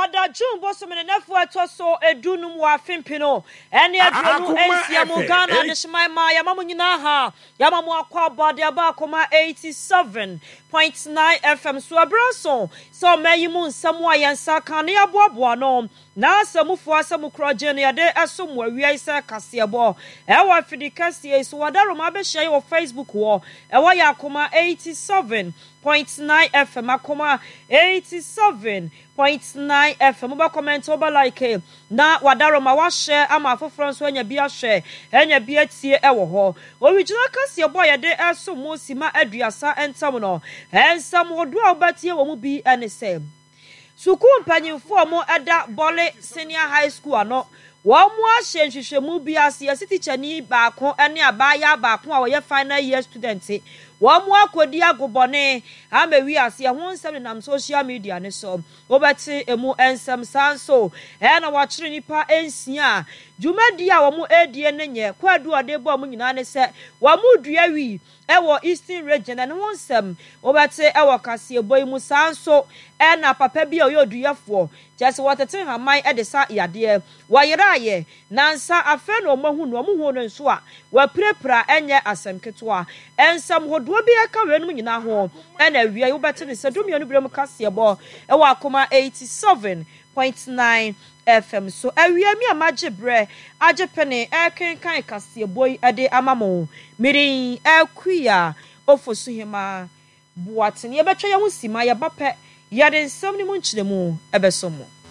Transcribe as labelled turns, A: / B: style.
A: Fada June Bosomene nefu etoso edunum wa fimpino ene aduonu ensia mu Ghana de shima ya mamu nyina ha ya mamu akwa bode aba koma 87.9 FM so abroso so meyi mu nsam wa yensa kan ya boaboa no na asamufo asamukro je ne de esomwa wi isa kasebo e wa fidikasie so wadaro ma be share wo Facebook wo e wa ya koma 87.9 FM akoma 87.9 FM ba comment oba like na wadaro ma wa share ama afoforo so anya bia share anya bia tie e wo ho original kasebo ye de esomo sima aduasa entam no ensam hodo obatie wo mu bi ene se suku mpanyimfo mo eda Bole Senior High School ano wo mu ahyenhwehwemu bi ase city chani baako ene abaya baako a wo ye final year student wo mu akodi agobone amewi ase ho nsem na social media ne so obeti emu ensem sanso na wa kire nipa ensia jumadi a wo mu edie ne nye kwadu ode bo mu nyina ne se wo mu dua wi ewo Eastern region na ho nsem obeti ewo kase boy mu sanso na papa bi oyoduyefo jese watete haman edesa yade wayeraye nansa afa no mahu no mu no nso a waprepra enye asemketo ensam hodo bi aka we no nyina ho na wiye wobete ne sedumie no brem kase bo ewo akoma 87.9 FM so awie mi amaje bre agepene ekenkan kase boy ade amamo mirin akuya ofosuhema buatene ye betwa ye ho sima ye bape yade nsam ni mu nkyeremu ebesomo